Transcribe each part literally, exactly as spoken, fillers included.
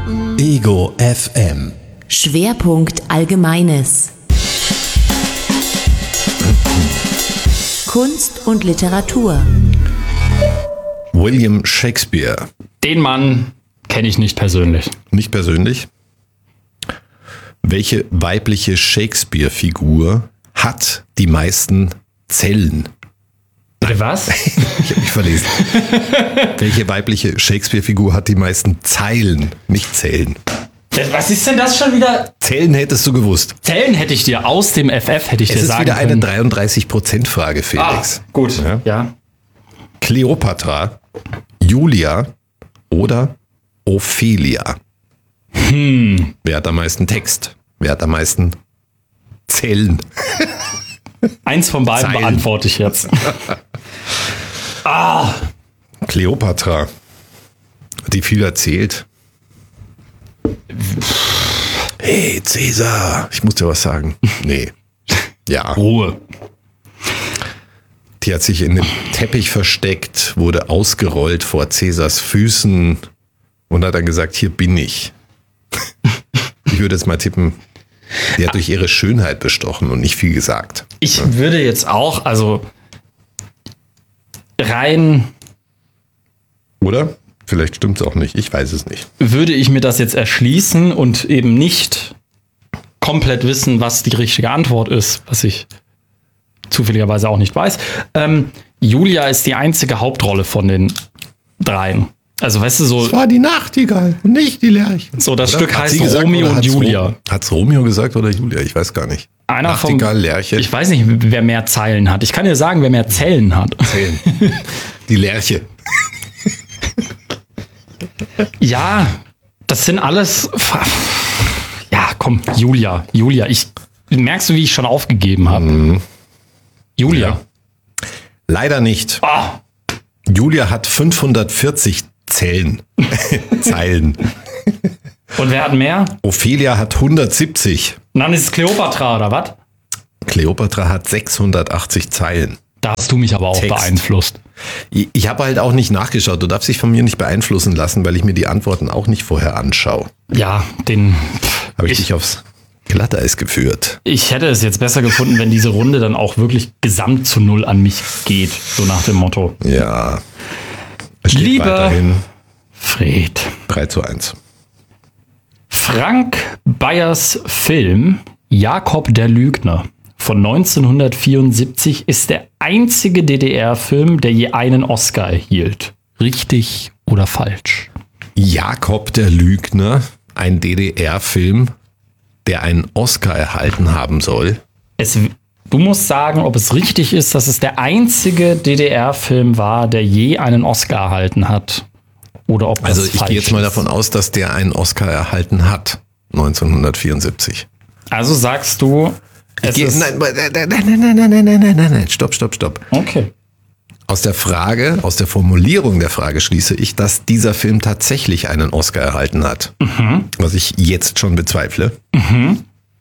Ego F M. Schwerpunkt Allgemeines. Kunst und Literatur. William Shakespeare. Den Mann kenne ich nicht persönlich. Nicht persönlich? Welche weibliche Shakespeare-Figur hat die meisten Zellen? Bitte was? Ich habe mich verlesen. Welche weibliche Shakespeare-Figur hat die meisten Zeilen, nicht Zellen? Was ist denn das schon wieder? Zellen hättest du gewusst. Zellen hätte ich dir aus dem F F, hätte ich Es dir ist sagen wieder eine können. dreiunddreißig Prozent Frage, Felix. Ah, gut, Ja. ja. Kleopatra, Julia oder Ophelia? Hm. Wer hat am meisten Text? Wer hat am meisten Zellen? Eins von beiden Zeilen. beantworte ich jetzt. ah. Kleopatra, die viel erzählt. Hey, Cäsar, ich muss dir was sagen. Nee. Ja. Ruhe. Die hat sich in den Teppich versteckt, wurde ausgerollt vor Cäsars Füßen und hat dann gesagt, hier bin ich. Ich würde jetzt mal tippen, die hat durch ihre Schönheit bestochen und nicht viel gesagt. Ich ja. würde jetzt auch, also rein... Oder? Vielleicht stimmt es auch nicht, ich weiß es nicht. Würde ich mir das jetzt erschließen und eben nicht komplett wissen, was die richtige Antwort ist, was ich zufälligerweise auch nicht weiß. Ähm, Julia ist die einzige Hauptrolle von den dreien. Also weißt du, so... Es war die Nachtigall und nicht die Lerche. So, das Oder? Stück Hat heißt sie gesagt, Romeo oder und hat's Julia. Ro- Hat's Romeo gesagt oder Julia? Ich weiß gar nicht. Einer Nachtigall, vom, Lerche. Ich weiß nicht, wer mehr Zeilen hat. Ich kann dir sagen, wer mehr Zellen hat. Zählen. Die Lerche. Ja, das sind alles... Ja, komm, Julia. Julia, ich... Merkst du, wie ich schon aufgegeben habe? Mhm. Julia. Ja. Leider nicht. Ah. Julia hat fünfhundertvierzig Zellen. Zeilen. Und wer hat mehr? Ophelia hat hundertsiebzig. Und dann ist es Kleopatra, oder was? Kleopatra hat sechshundertachtzig Zeilen. Da hast du mich aber auch Text. beeinflusst. Ich, ich habe halt auch nicht nachgeschaut. Du darfst dich von mir nicht beeinflussen lassen, weil ich mir die Antworten auch nicht vorher anschaue. Ja, den... Habe ich, Ich- dich aufs Glatteis geführt. Ich hätte es jetzt besser gefunden, wenn diese Runde dann auch wirklich gesamt zu null an mich geht. So nach dem Motto. Ja. Es steht Liebe weiterhin Fred. drei zu eins. Frank Bayers Film Jakob der Lügner von neunzehnhundertvierundsiebzig ist der einzige D D R-Film, der je einen Oscar erhielt. Richtig oder falsch? Jakob der Lügner, ein D D R-Film, der einen Oscar erhalten haben soll. Es, du musst sagen, ob es richtig ist, dass es der einzige D D R-Film war, der je einen Oscar erhalten hat. Oder ob das Also ich falsch gehe jetzt mal ist. davon aus, dass der einen Oscar erhalten hat, neunzehnhundertvierundsiebzig. Also sagst du, es Geh, ist... nein, nein, nein, nein, nein, nein, nein, nein, nein, nein, stopp, stopp, stopp. Okay. Aus der Frage, aus der Formulierung der Frage schließe ich, dass dieser Film tatsächlich einen Oscar erhalten hat. Mhm. Was ich jetzt schon bezweifle. Mhm.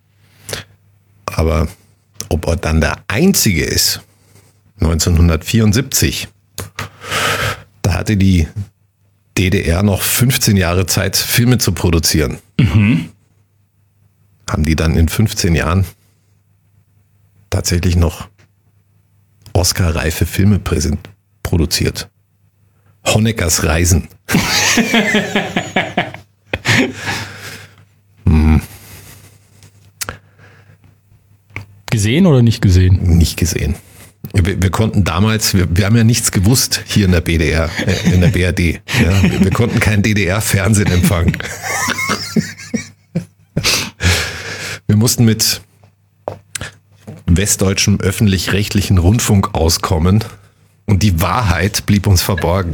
Aber ob er dann der einzige ist, neunzehnhundertvierundsiebzig, da hatte die D D R noch fünfzehn Jahre Zeit, Filme zu produzieren. Mhm. Haben die dann in fünfzehn Jahren tatsächlich noch Oscar-reife Filme präsent produziert. Honeckers Reisen. hm, Gesehen oder nicht gesehen? nicht gesehen. Wir, wir konnten damals, wir, wir haben ja nichts gewusst hier in der B D R, äh, in der B R D. Ja, wir, wir konnten kein D D R-Fernsehen empfangen. Wir mussten mit westdeutschem öffentlich-rechtlichen Rundfunk auskommen und die Wahrheit blieb uns verborgen.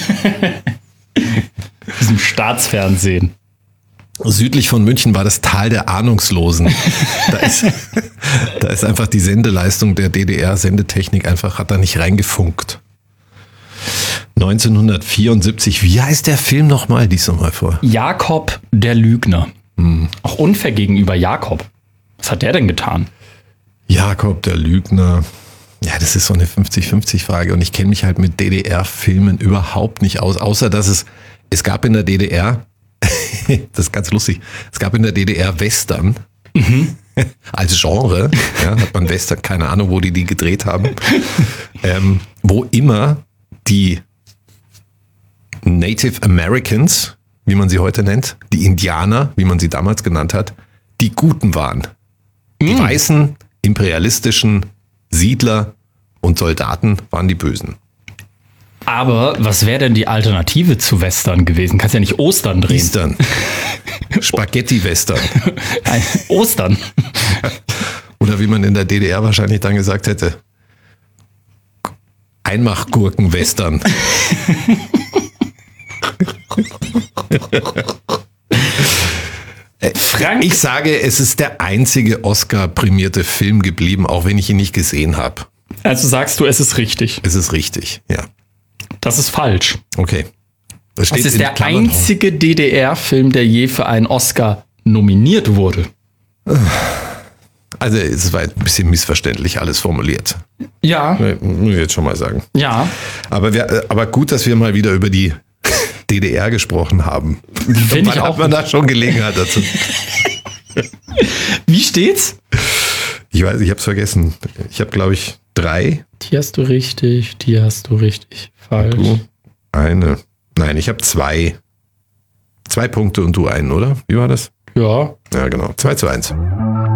Diesem Staatsfernsehen. Südlich von München war das Tal der Ahnungslosen. Da ist, da ist einfach die Sendeleistung der D D R-Sendetechnik einfach, hat da nicht reingefunkt. neunzehnhundertvierundsiebzig, wie heißt der Film nochmal? Lies nochmal vor. Jakob der Lügner. Hm. Auch unfair gegenüber Jakob. Was hat der denn getan? Jakob der Lügner. Ja, das ist so eine fünfzig-fünfzig-Frage und ich kenne mich halt mit D D R-Filmen überhaupt nicht aus, außer dass es, es gab in der D D R das ist ganz lustig. Es gab in der D D R Western. Mhm. Als Genre, ja, hat man Western, keine Ahnung, wo die die gedreht haben, ähm, wo immer die Native Americans, wie man sie heute nennt, die Indianer, wie man sie damals genannt hat, die Guten waren. Die mhm. weißen, imperialistischen Siedler und Soldaten waren die Bösen. Aber was wäre denn die Alternative zu Western gewesen? Kannst ja nicht Ostern drehen. Eastern. Spaghetti-Western. Ostern. Oder wie man in der D D R wahrscheinlich dann gesagt hätte, Einmachgurken-Western. Frank, ich sage, es ist der einzige Oscar-prämierte Film geblieben, auch wenn ich ihn nicht gesehen habe. Also sagst du, es ist richtig. Es ist richtig, ja. Das ist falsch. Okay. Das steht es ist der Klammern einzige D D R-Film, der je für einen Oscar nominiert wurde. Also es war ein bisschen missverständlich alles formuliert. Ja. Muss ich jetzt schon mal sagen. Ja. Aber, wir, aber gut, dass wir mal wieder über die D D R gesprochen haben. Finde ich auch. Hat man da schon Gelegenheit dazu? Wie steht's? Ich weiß, ich habe es vergessen. Ich habe, glaube ich, drei. Die hast du richtig, die hast du richtig. Falsch. Du eine. Nein, ich habe zwei. Zwei Punkte und du einen, oder? Wie war das? Ja. Ja, genau. zwei zu eins.